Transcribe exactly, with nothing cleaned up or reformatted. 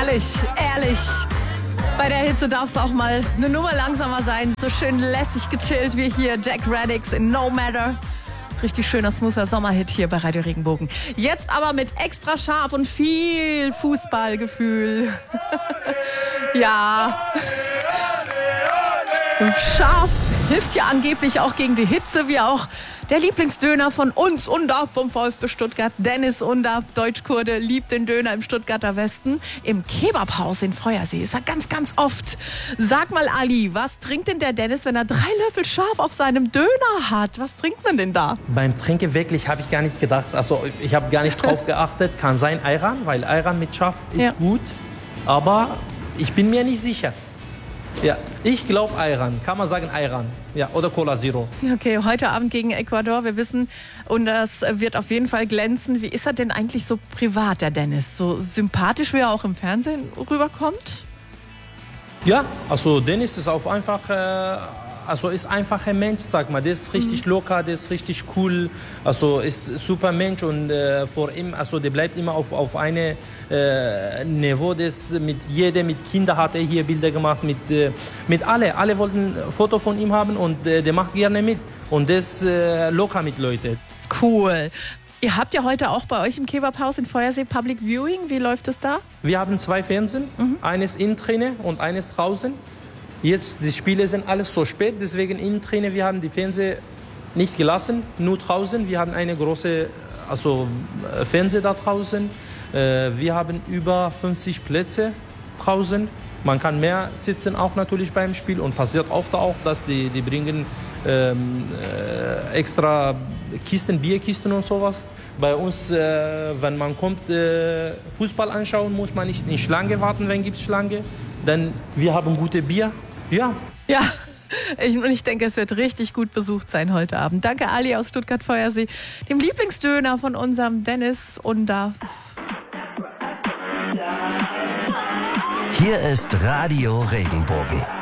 Ehrlich, ehrlich. Bei der Hitze darf es auch mal eine Nummer langsamer sein. So schön lässig gechillt wie hier Jack Radix in No Matter. Richtig schöner, smoother Sommerhit hier bei Radio Regenbogen. Jetzt aber mit extra scharf und viel Fußballgefühl. Ja. Scharf hilft ja angeblich auch gegen die Hitze, wie auch der Lieblingsdöner von uns, Undarf vom VfB Stuttgart. Dennis Undarf, Deutschkurde, liebt den Döner im Stuttgarter Westen. Im Kebabhaus in Feuersee ist er ganz, ganz oft. Sag mal, Ali, was trinkt denn der Dennis, wenn er drei Löffel scharf auf seinem Döner hat? Was trinkt man denn da? Beim Trinken wirklich habe ich gar nicht gedacht. Also ich habe gar nicht drauf geachtet. Kann sein Ayran, weil Ayran mit scharf ist ja gut. Aber ich bin mir nicht sicher. Ja, ich glaube Ayran. Kann man sagen Ayran. Ja, oder Cola Zero. Okay, heute Abend gegen Ecuador. Wir wissen, und das wird auf jeden Fall glänzen. Wie ist er denn eigentlich so privat, der Dennis? So sympathisch, wie er auch im Fernsehen rüberkommt? Ja, also Dennis ist auf einfach, äh, also ist einfach ein Mensch, sag mal. Der ist richtig mhm. locker, der ist richtig cool. Also ist ein super Mensch und äh, vor ihm, also der bleibt immer auf auf eine äh, Niveau. Das mit jedem, mit Kindern hat er hier Bilder gemacht, mit äh, mit alle, alle wollten ein Foto von ihm haben und äh, der macht gerne mit und der ist äh, locker mit Leuten. Cool. Ihr habt ja heute auch bei euch im Kebabhaus in Feuersee Public Viewing. Wie läuft es da? Wir haben zwei Fernsehen, mhm. eines innen drinne und eines draußen. Jetzt, die Spiele sind alles so spät, deswegen innen drinne, wir haben die Fernseher nicht gelassen, nur draußen. Wir haben eine große, also Fernseher da draußen. Wir haben über fünfzig Plätze draußen. Man kann mehr sitzen auch natürlich beim Spiel und passiert oft auch, dass die, die bringen ähm, äh, extra Kisten, Bierkisten und sowas. Bei uns, äh, wenn man kommt, äh, Fußball anschauen, muss man nicht in Schlange warten, wenn es Schlange. Denn wir haben gute Bier. Ja. Ja. Ich, ich denke, es wird richtig gut besucht sein heute Abend. Danke, Ali aus Stuttgart-Feuersee, dem Lieblingsdöner von unserem Dennis Undarf. Hier ist Radio Regenbogen.